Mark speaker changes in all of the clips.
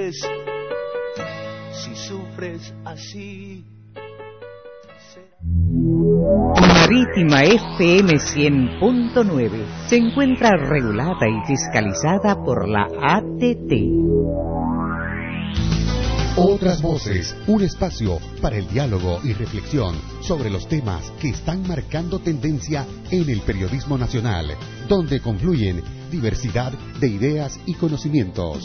Speaker 1: sufres, si sufres así.
Speaker 2: Marítima FM 100.9 se encuentra regulada y fiscalizada por la ATT.
Speaker 3: Otras voces, un espacio para el diálogo y reflexión sobre los temas que están marcando tendencia en el periodismo nacional, donde confluyen diversidad de ideas y conocimientos.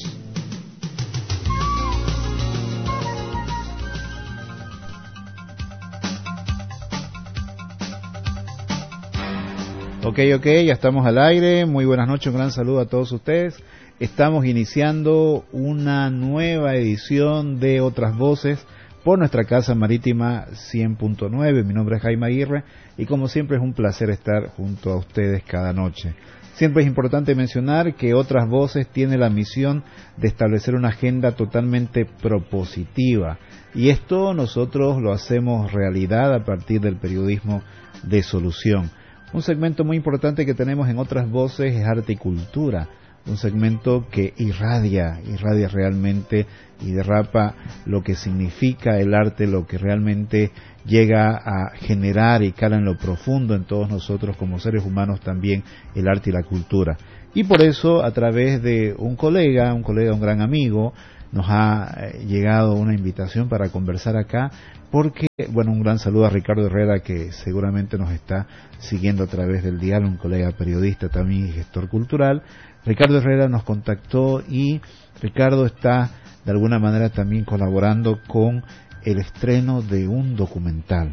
Speaker 4: Ok, ya estamos al aire. Muy buenas noches, un gran saludo a todos ustedes. Estamos iniciando una nueva edición de Otras Voces por nuestra casa marítima 100.9. Mi nombre es Jaime Aguirre y como siempre es un placer estar junto a ustedes cada noche. Siempre es importante mencionar que Otras Voces tiene la misión de establecer una agenda totalmente propositiva y esto nosotros lo hacemos realidad a partir del periodismo de solución. Un segmento muy importante que tenemos en Otras Voces es Arte y Cultura, un segmento que irradia realmente y derrapa lo que significa el arte, lo que realmente llega a generar y cala en lo profundo en todos nosotros como seres humanos también el arte y la cultura. Y por eso a través de un colega, un gran amigo, nos ha llegado una invitación para conversar acá porque, bueno, un gran saludo a Ricardo Herrera que seguramente nos está siguiendo a través del dial, un colega periodista también y gestor cultural. Ricardo Herrera nos contactó y Ricardo está de alguna manera también colaborando con el estreno de un documental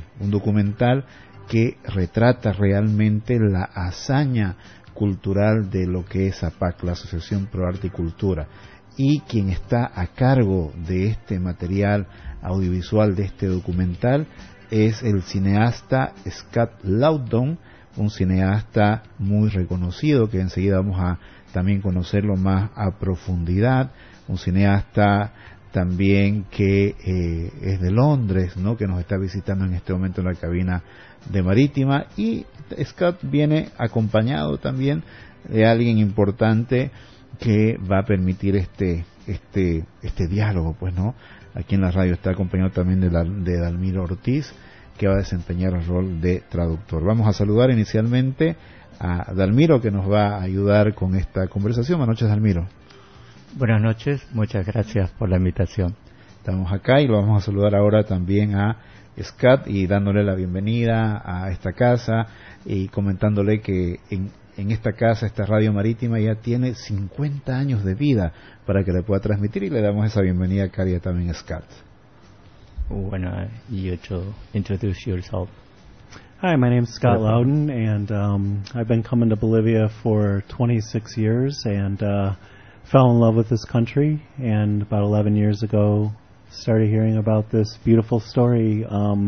Speaker 4: que retrata realmente la hazaña cultural de lo que es APAC, la Asociación Pro Arte y Cultura. Y quien está a cargo de este material audiovisual, de este documental, es el cineasta Scott Loudon, un cineasta muy reconocido, que enseguida vamos a también conocerlo más a profundidad, un cineasta también que es de Londres, ¿no?, que nos está visitando en este momento en la cabina de Marítima, y Scott viene acompañado también de alguien importante que va a permitir este diálogo, pues, ¿no? Aquí en la radio está acompañado también de Dalmiro Ortiz, que va a desempeñar el rol de traductor. Vamos a saludar inicialmente a Dalmiro, que nos va a ayudar con esta conversación. Buenas noches, Dalmiro.
Speaker 5: Buenas noches, muchas gracias por la invitación.
Speaker 4: Estamos acá y lo vamos a saludar ahora también a Scott y dándole la bienvenida a esta casa y comentándole que en esta casa, esta radio marítima ya tiene 50 años de vida para que le pueda transmitir, y le damos esa bienvenida cálido también a Scott.
Speaker 5: Bueno, you to introduce yourself.
Speaker 6: Hi, my name's Scott Loudon, and I've been coming to Bolivia for 26 years and fell in love with this country, and about 11 years ago started hearing about this beautiful story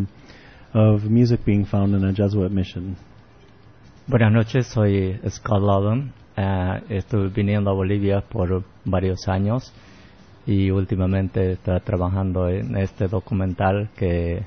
Speaker 6: of music being found in a Jesuit mission.
Speaker 5: Buenas noches, soy Scott Loudon. Estuve viniendo a Bolivia por varios años y últimamente estoy trabajando en este documental que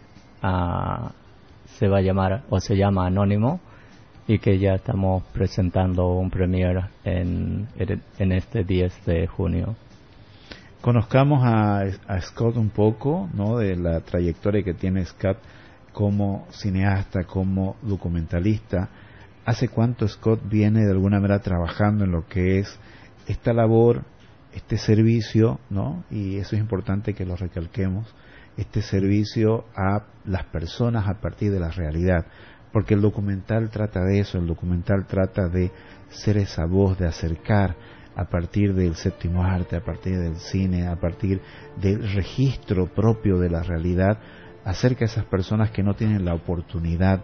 Speaker 5: se va a llamar o se llama Anónimo, y que ya estamos presentando un premiere en este 10 de junio.
Speaker 4: Conozcamos a Scott un poco, ¿no?, de la trayectoria que tiene Scott como cineasta, como documentalista. ¿Hace cuánto Scott viene de alguna manera trabajando en lo que es esta labor, este servicio, ¿no? Y eso es importante que lo recalquemos, este servicio a las personas a partir de la realidad, porque el documental trata de eso, el documental trata de ser esa voz, de acercar a partir del séptimo arte, a partir del cine, a partir del registro propio de la realidad, acerca a esas personas que no tienen la oportunidad,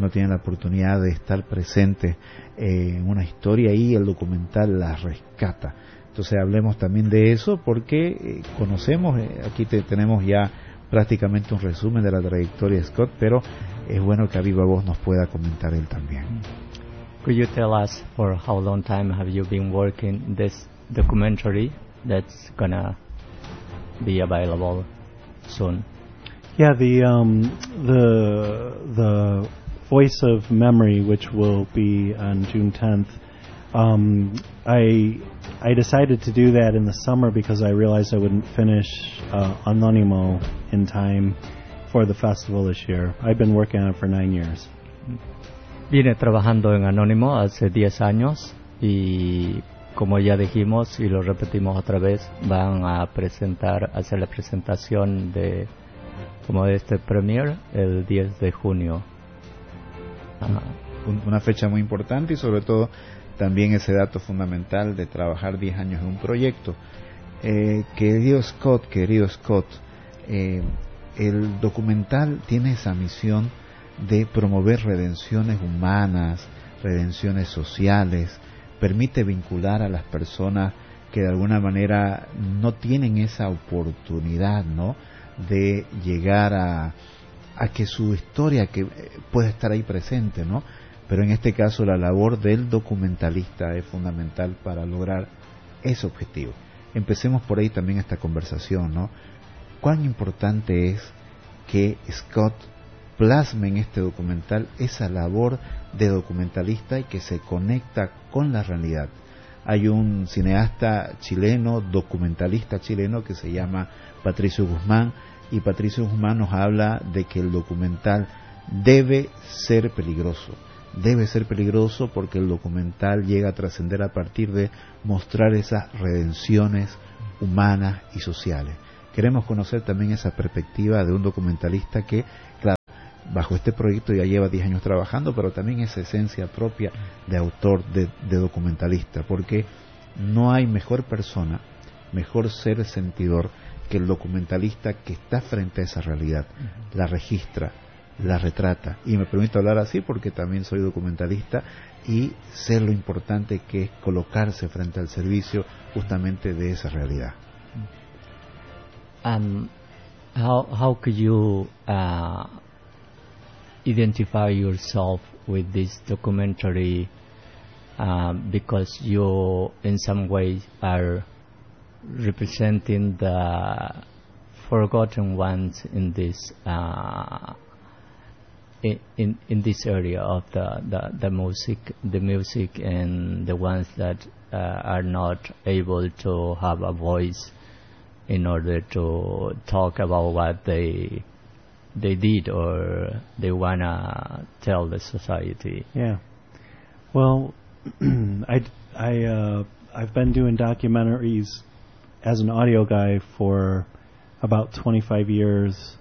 Speaker 4: de estar presentes en una historia, y el documental la rescata. Entonces hablemos también de eso porque conocemos, aquí tenemos ya prácticamente un resumen de la trayectoria de Scott, pero es bueno que a viva voz nos pueda comentar él también.
Speaker 5: Could you tell us for how long time have you been working this documentary that's gonna be available soon?
Speaker 6: Yeah, the Voice of Memory, which will be on June 10th. I I decided to do that in the summer because I realized I wouldn't finish Anónimo in time for the festival this year. I've been working on it for 9 years.
Speaker 5: Vine trabajando en Anónimo hace 10 años y como ya dijimos y lo repetimos otra vez, van a hacer la presentación de este premier el 10 de junio.
Speaker 4: Una fecha muy importante y sobre todo también ese dato fundamental de trabajar 10 años en un proyecto. Querido Scott, el documental tiene esa misión de promover redenciones humanas, redenciones sociales, permite vincular a las personas que de alguna manera no tienen esa oportunidad, ¿no?, de llegar a que su historia que pueda estar ahí presente, ¿no? Pero en este caso la labor del documentalista es fundamental para lograr ese objetivo. Empecemos por ahí también esta conversación, ¿no? ¿Cuán importante es que Scott plasme en este documental esa labor de documentalista y que se conecta con la realidad? Hay un cineasta chileno, documentalista chileno, que se llama Patricio Guzmán, y Patricio Guzmán nos habla de que el documental debe ser peligroso porque el documental llega a trascender a partir de mostrar esas redenciones humanas y sociales. Queremos conocer también esa perspectiva de un documentalista que, claro, bajo este proyecto ya lleva 10 años trabajando, pero también esa esencia propia de autor, de documentalista, porque no hay mejor persona, mejor ser sentidor que el documentalista que está frente a esa realidad, la registra, la retrata. Y me permito hablar así porque también soy documentalista y sé lo importante que es colocarse frente al servicio justamente de esa realidad.
Speaker 5: How could you identify yourself with this documentary because you in some ways are representing the forgotten ones in this in this area of the music and the ones that are not able to have a voice in order to talk about what they did or they wanna tell the society.
Speaker 6: Yeah. Well, I've been doing documentaries as an audio guy for about 25 years,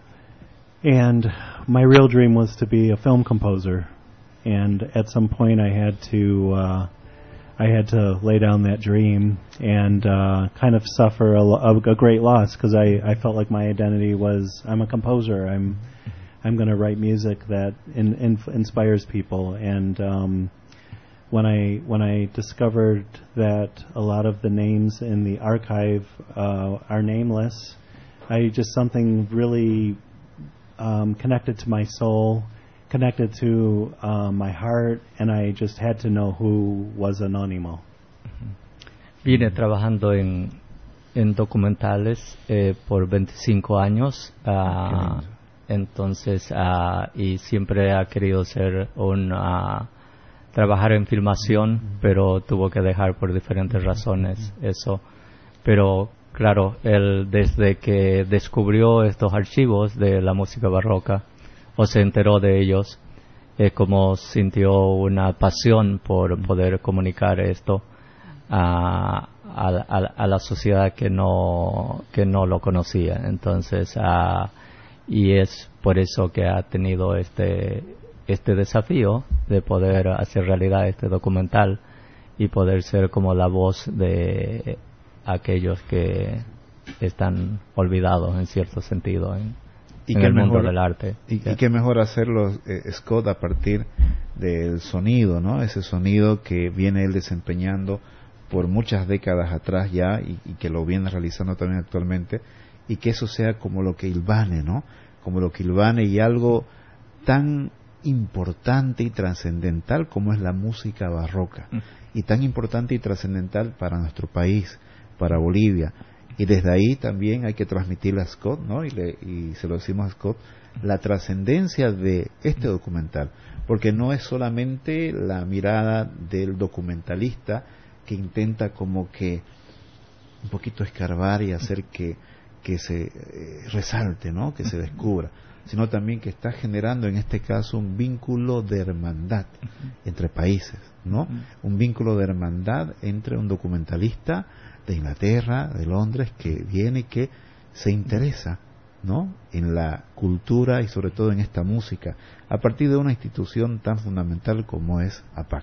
Speaker 6: and my real dream was to be a film composer. And at some point, I had to lay down that dream and kind of suffer a great loss because I felt like my identity was I'm a composer. I'm going to write music that inspires people. And when I discovered that a lot of the names in the archive are nameless, something really connected to my soul, connected to my heart, and I just had to know who was Anónimo.
Speaker 5: Vine trabajando en documentales por 25 años, entonces y siempre ha querido ser trabajar en filmación, pero tuvo que dejar por diferentes razones eso. Pero claro, él desde que descubrió estos archivos de la música barroca o se enteró de ellos, como sintió una pasión por poder comunicar esto a la sociedad que no lo conocía. Entonces, y es por eso que ha tenido este desafío de poder hacer realidad este documental y poder ser como la voz de aquellos que están olvidados en cierto sentido en el mundo del arte.
Speaker 4: Y qué mejor hacerlo, Scott, a partir del sonido, ¿no? Ese sonido que viene él desempeñando por muchas décadas atrás ya y que lo viene realizando también actualmente, y que eso sea como lo que hilvane, ¿no? Como lo que hilvane y algo tan importante y trascendental como es la música barroca, y tan importante y trascendental para nuestro país, para Bolivia. Y desde ahí también hay que transmitirle a Scott, ¿no? Y se lo decimos a Scott, la trascendencia de este documental, porque no es solamente la mirada del documentalista que intenta como que un poquito escarbar y hacer que se resalte, ¿no? Que se descubra, sino también que está generando en este caso un vínculo de hermandad entre países, ¿no? Un vínculo de hermandad entre un documentalista de Inglaterra, de Londres, que viene y que se interesa, ¿no? En la cultura y sobre todo en esta música, a partir de una institución tan fundamental como es APAC.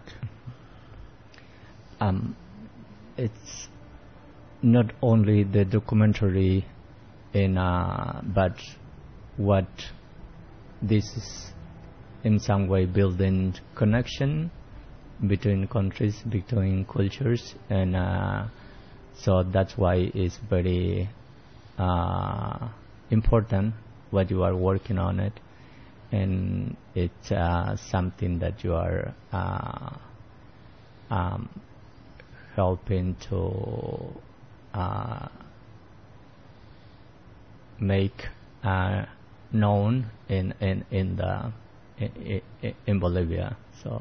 Speaker 5: It's not only the documentary but what this is in some way building connection between countries, between cultures, and so that's why it's very important what you are working on it, and it's something that you are helping to make known in Bolivia. So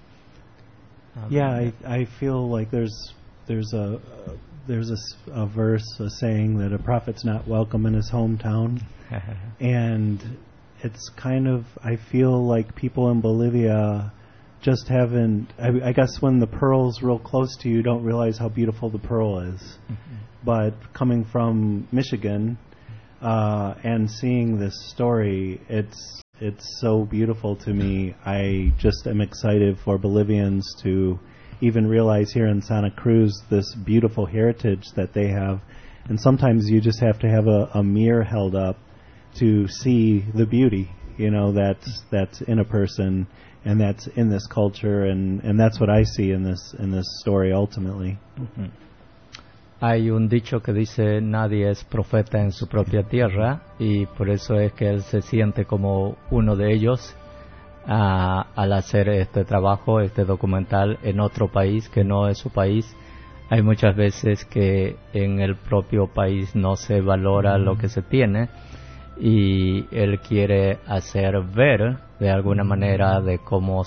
Speaker 6: I feel like there's a verse, a saying that a prophet's not welcome in his hometown, and it's kind of, I feel like people in Bolivia just haven't, I guess when the pearl's real close to you, you don't realize how beautiful the pearl is. But coming from Michigan and seeing this story, it's so beautiful to me. I just am excited for Bolivians to even realize here in Santa Cruz this beautiful heritage that they have. And sometimes you just have to have a mirror held up to see the beauty, you know, that's in a person and that's in this culture, and that's what I see in this story ultimately.
Speaker 5: Hay un dicho que dice: nadie es profeta en su propia tierra, y por eso es que él se siente como uno de ellos al hacer este trabajo, este documental en otro país que no es su país. Hay muchas veces que en el propio país no se valora lo que se tiene, y él quiere hacer ver de alguna manera de cómo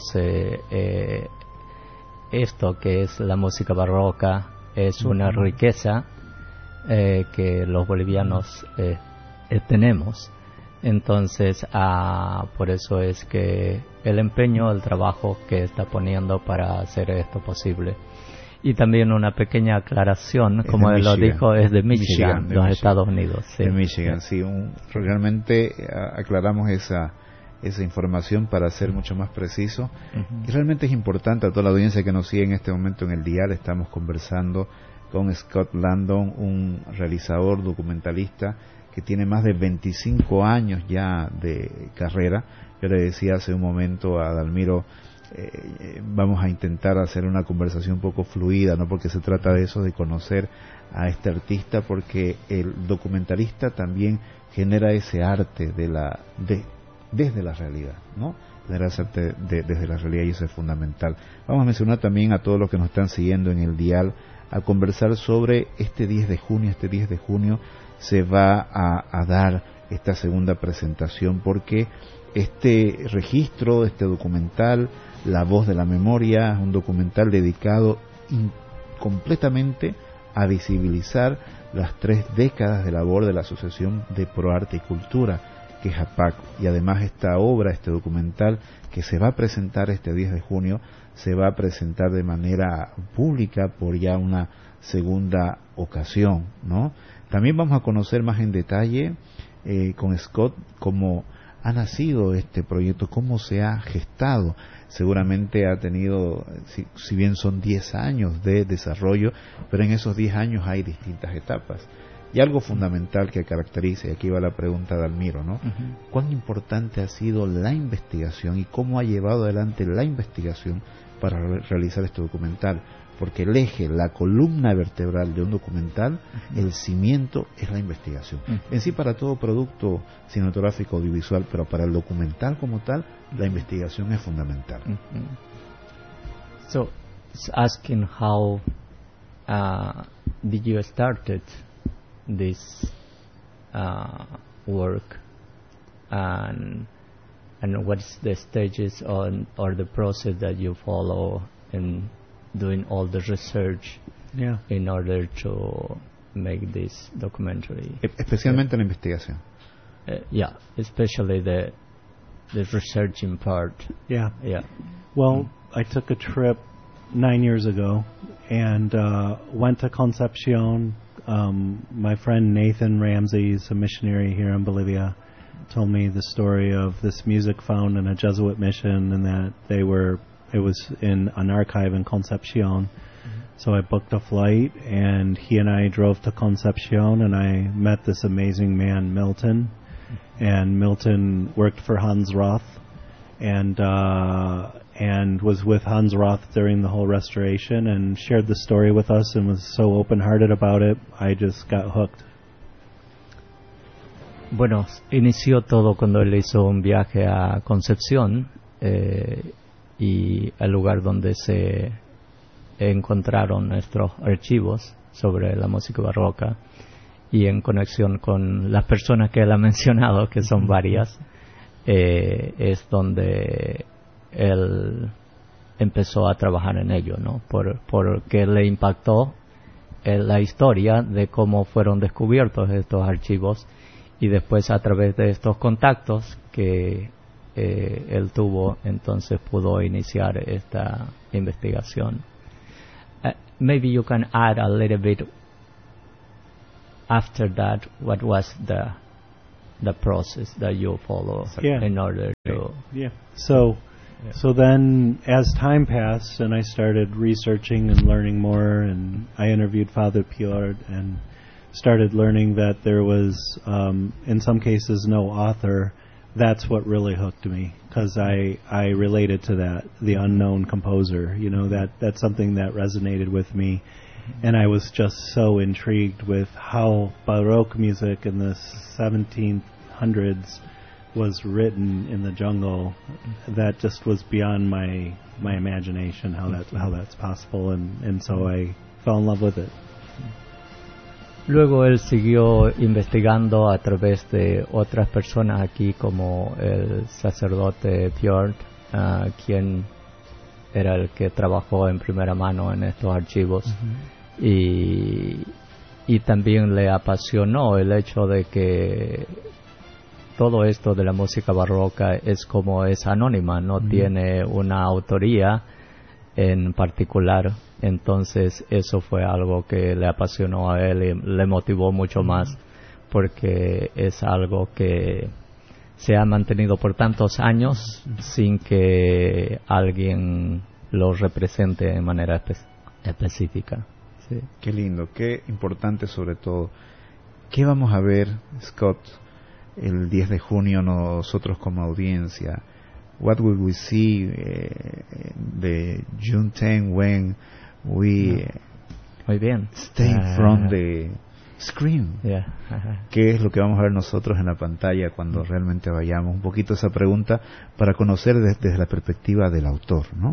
Speaker 5: esto que es la música barroca es una riqueza que los bolivianos tenemos. Entonces por eso es que el empeño, el trabajo que está poniendo para hacer esto posible. Y también una pequeña aclaración, como él lo dijo, es de Michigan, los Estados Unidos. Sí.
Speaker 4: De Michigan, sí. Realmente aclaramos esa información para ser mucho más preciso. Y realmente es importante a toda la audiencia que nos sigue en este momento en el dial. Estamos conversando con Scott Landon, un realizador documentalista que tiene más de 25 años ya de carrera. Yo le decía hace un momento a Dalmiro, vamos a intentar hacer una conversación un poco fluida, no porque se trata de eso, de conocer a este artista, porque el documentalista también genera ese arte desde la realidad, ¿no? Genera ese arte desde la realidad, y eso es fundamental. Vamos a mencionar también a todos los que nos están siguiendo en el dial a conversar sobre este 10 de junio. Este 10 de junio se va a dar esta segunda presentación, porque este registro, este documental, La Voz de la Memoria, es un documental dedicado completamente a visibilizar las 3 décadas de labor de la Asociación de Proarte y Cultura, que es APAC. Y además esta obra, este documental que se va a presentar este 10 de junio, se va a presentar de manera pública por ya una segunda ocasión, ¿no? También vamos a conocer más en detalle con Scott cómo ha nacido este proyecto, cómo se ha gestado. Seguramente ha tenido, si bien son 10 años de desarrollo, pero en esos 10 años hay distintas etapas. Y algo fundamental que caracteriza, y aquí va la pregunta de Almiro, ¿no? ¿Cuán importante ha sido la investigación y cómo ha llevado adelante la investigación para realizar este documental? Porque el eje, la columna vertebral de un documental, el cimiento es la investigación. En sí, para todo producto cinematográfico audiovisual, pero para el documental como tal, la investigación es fundamental.
Speaker 5: So, it's asking how did you started this work, and what's the stages or the process that you follow in doing all the research
Speaker 6: Yeah.
Speaker 5: in order to make this documentary.
Speaker 4: Especialmente la investigación.
Speaker 5: Yeah, especially the researching part.
Speaker 6: Yeah.
Speaker 5: Yeah.
Speaker 6: Well, I took a trip 9 years ago and went to Concepcion. My friend Nathan Ramsey is a missionary here in Bolivia. Told me the story of this music found in a Jesuit mission, and that it was in an archive in Concepcion. So I booked a flight, and he and I drove to Concepcion, and I met this amazing man, Milton. And Milton worked for Hans Roth, and was with Hans Roth during the whole restoration, and shared the story with us, and was so open-hearted about it. I just got hooked.
Speaker 5: Bueno, inició todo cuando él hizo un viaje a Concepción y el lugar donde se encontraron nuestros archivos sobre la música barroca, y en conexión con las personas que él ha mencionado, que son varias, es donde él empezó a trabajar en ello, ¿no? Porque le impactó la historia de cómo fueron descubiertos estos archivos, y después a través de estos contactos que él tuvo, entonces pudo iniciar esta investigación. Maybe you can add a little bit after that, what was the process that you follow in order to...
Speaker 6: Yeah. So then as time passed and I started researching and learning more, and I interviewed Father Piotr and started learning that there was, in some cases, no author. That's what really hooked me, because I related to that, the unknown composer. You know, that's something that resonated with me. And I was just so intrigued with how Baroque music in the 1700s was written in the jungle. That just was beyond my imagination, how that's possible, and so I fell in love with it.
Speaker 5: Luego él siguió investigando a través de otras personas aquí, como el sacerdote Piotr, quien era el que trabajó en primera mano en estos archivos. Y también le apasionó el hecho de que todo esto de la música barroca es como es anónima, no tiene una autoría en particular. Entonces eso fue algo que le apasionó a él y le motivó mucho más, porque es algo que se ha mantenido por tantos años sin que alguien lo represente de manera específica. Sí.
Speaker 4: Qué lindo, qué importante sobre todo. ¿Qué vamos a ver, Scott, el 10 de junio nosotros como audiencia? What will we see the June 10 when we
Speaker 5: Muy bien.
Speaker 4: stay from the screen?
Speaker 5: Yeah.
Speaker 4: ¿Qué es lo que vamos a ver nosotros en la pantalla cuando realmente vayamos? Un poquito esa pregunta para conocer desde la perspectiva del autor, ¿no?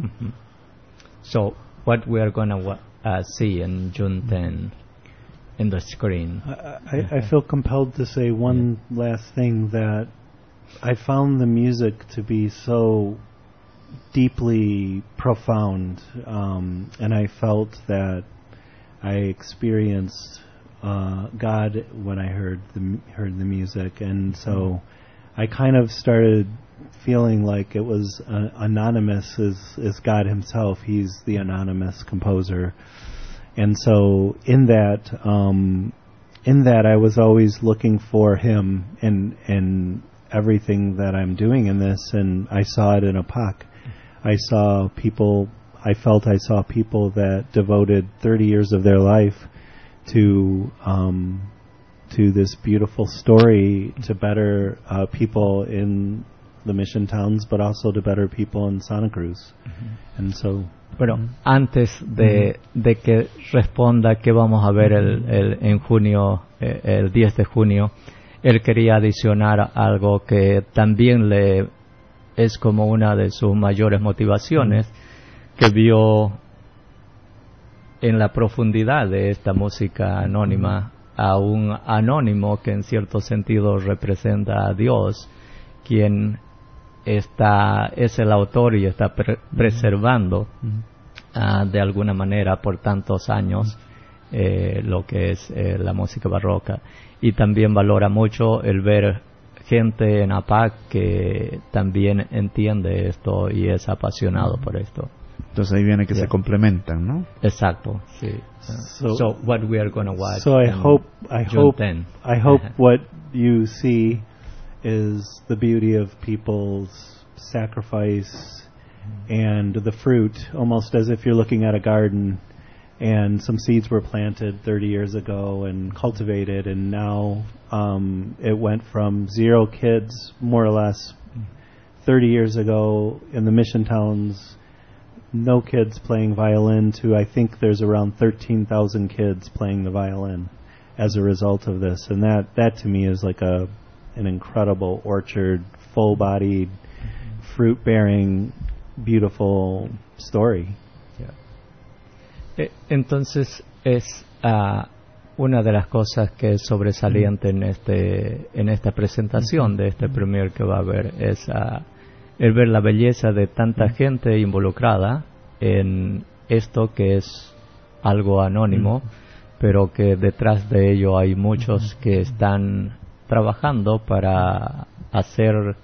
Speaker 5: So, what we are going to see in June 10 in the screen?
Speaker 6: I feel compelled to say one last thing, that I found the music to be so deeply profound, and I felt that I experienced God when I heard the music, and so I kind of started feeling like it was anonymous is God himself. He's the anonymous composer, and so in that I was always looking for him in everything that I'm doing in this, and I saw it in Apak. I felt I saw people that devoted 30 years of their life to this beautiful story, to better people in the mission towns, but also to better people in Santa Cruz. And so,
Speaker 5: bueno, antes de que responda qué vamos a ver en junio, el 10 de junio, él quería adicionar algo que también le es como una de sus mayores motivaciones, que vio en la profundidad de esta música anónima a un anónimo que en cierto sentido representa a Dios, quien es el autor y está preservando de alguna manera por tantos años lo que es la música barroca, y también valora mucho el ver gente en APAC que también entiende esto y es apasionado por esto.
Speaker 4: Entonces ahí viene que se complementan, ¿no?
Speaker 5: Exacto, sí. So what we are going to watch.
Speaker 6: So I hope
Speaker 5: Uh-huh.
Speaker 6: what you see is the beauty of people's sacrifice and the fruit, almost as if you're looking at a garden and some seeds were planted 30 years ago and cultivated, and now it went from 0 kids, more or less, 30 years ago in the mission towns, no kids playing violin, to I think there's around 13,000 kids playing the violin as a result of this. And that to me is like an incredible orchard, full-bodied, fruit-bearing, beautiful story.
Speaker 5: Entonces es una de las cosas que es sobresaliente en esta presentación de este premier que va a haber, es el ver la belleza de tanta gente involucrada en esto que es algo anónimo, pero que detrás de ello hay muchos que están trabajando para hacer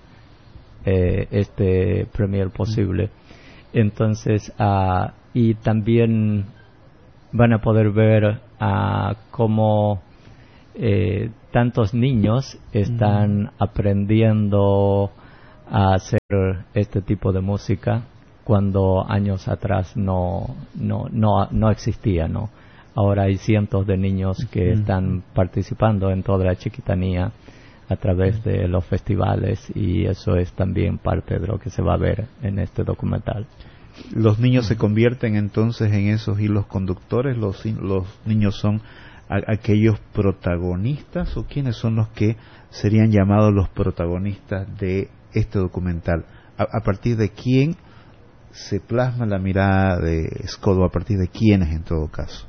Speaker 5: este premier posible. Entonces, y también van a poder ver cómo tantos niños están aprendiendo a hacer este tipo de música cuando años atrás no existía, ¿no? Ahora hay cientos de niños que están participando en toda la Chiquitanía a través de los festivales, y eso es también parte de lo que se va a ver en este documental.
Speaker 4: Los niños se convierten entonces en esos hilos conductores. Los niños son aquellos protagonistas, o quiénes son los que serían llamados los protagonistas de este documental. A partir de quién se plasma la mirada de Scott, o a partir de quiénes en todo caso.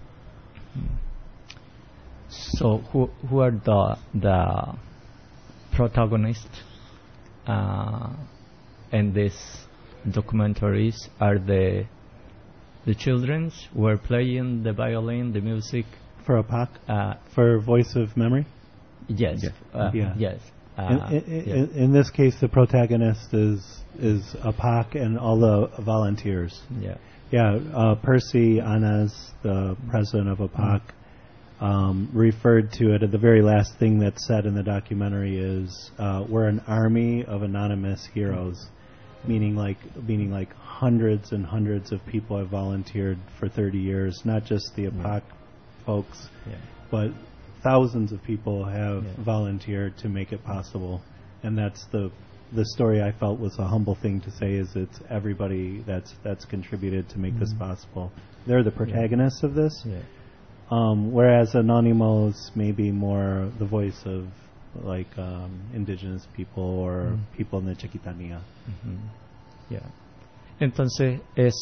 Speaker 5: So who are the protagonists in this documentaries? Are the children who are playing the violin, the music
Speaker 6: For APAC? For Voice of Memory?
Speaker 5: Yes.
Speaker 6: Yeah.
Speaker 5: Yes.
Speaker 6: In this case, the protagonist is APAC and all the volunteers.
Speaker 5: Yeah.
Speaker 6: Yeah, Percy Anas, the president of APAC, referred to it. The very last thing that's said in the documentary is, "We're an army of anonymous heroes," meaning like hundreds and hundreds of people have volunteered for 30 years. Not just the APAC folks, but thousands of people have volunteered to make it possible. And that's the story I felt was a humble thing to say, is it's everybody that's contributed to make this possible. They're the protagonists of this, whereas Anonymous may be more the voice of like indigenous people or people in the Chiquitanía.
Speaker 5: Entonces es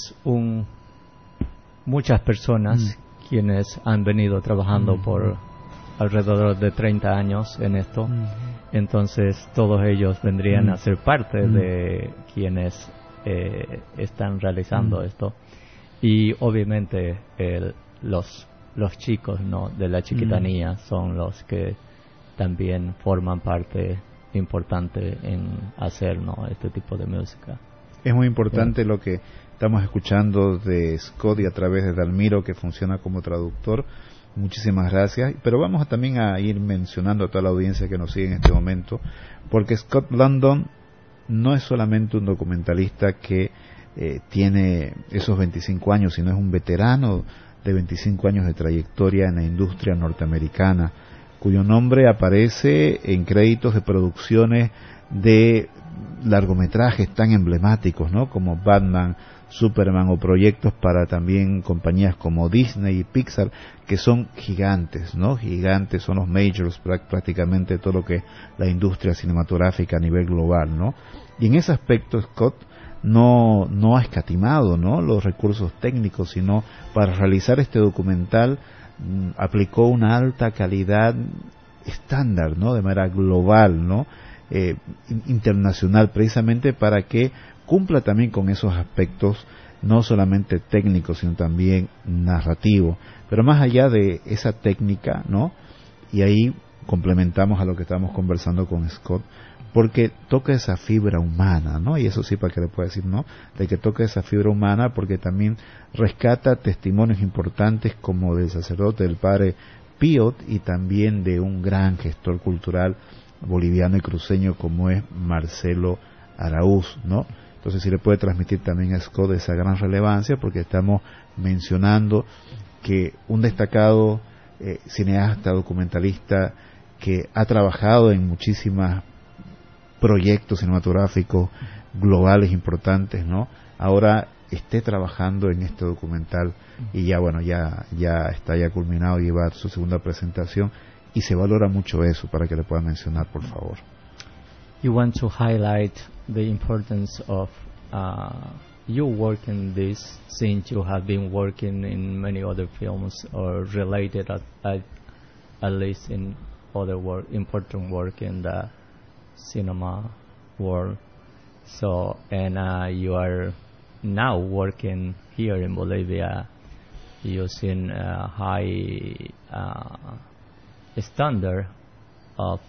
Speaker 5: muchas personas quienes han venido trabajando por alrededor de 30 años en esto. Entonces todos ellos vendrían a ser parte de quienes están realizando esto, y obviamente los chicos, ¿no?, de la Chiquitanía son los que también forman parte importante en hacer, ¿no?, este tipo de música.
Speaker 4: Es muy importante lo que estamos escuchando de Scott, y a través de Dalmiro, que funciona como traductor. Muchísimas gracias. Pero vamos también a ir mencionando a toda la audiencia que nos sigue en este momento, porque Scott London no es solamente un documentalista que tiene esos 25 años, sino es un veterano de 25 años de trayectoria en la industria norteamericana, cuyo nombre aparece en créditos de producciones de largometrajes tan emblemáticos, ¿no?, como Batman, Superman, o proyectos para también compañías como Disney y Pixar, que son gigantes, ¿no? Gigantes, son los majors prácticamente todo lo que la industria cinematográfica a nivel global, ¿no? Y en ese aspecto Scott no ha escatimado, ¿no?, los recursos técnicos, sino para realizar este documental aplicó una alta calidad estándar, ¿no?, de manera global, ¿no?, internacional, precisamente para que cumpla también con esos aspectos no solamente técnico, sino también narrativo. Pero más allá de esa técnica, ¿no? Y ahí complementamos a lo que estábamos conversando con Scott, porque toca esa fibra humana, ¿no? Y eso sí, para que le pueda decir, ¿no? De que toca esa fibra humana, porque también rescata testimonios importantes como del sacerdote, del padre Piot, y también de un gran gestor cultural boliviano y cruceño como es Marcelo Araúz, ¿no? Entonces sí le puede transmitir también a Scott esa gran relevancia, porque estamos mencionando que un destacado cineasta, documentalista, que ha trabajado en muchísimos proyectos cinematográficos globales importantes, ¿no? Ahora esté trabajando en este documental y ya, bueno, ya está ya culminado y lleva su segunda presentación, y se valora mucho eso, para que le pueda mencionar, por favor.
Speaker 5: You want to highlight the importance of you work in this, since you have been working in many other films or related at least in other important work in the cinema world. So, and you are now working here in Bolivia using a high standard of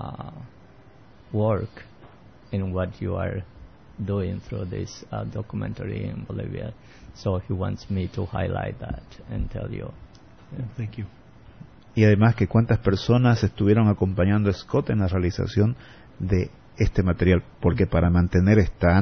Speaker 5: work in what you are doing through this documentary in Bolivia. So he wants me to highlight that and tell you.
Speaker 6: Yeah, thank you.
Speaker 4: Y además que cuántas personas estuvieron acompañando a Scott en la realización de este material, porque para mantener esta